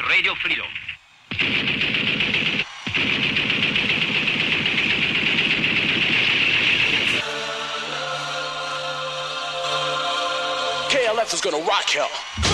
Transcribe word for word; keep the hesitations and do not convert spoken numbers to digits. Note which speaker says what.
Speaker 1: Radio Freedom.
Speaker 2: K L F is gonna rock y'all.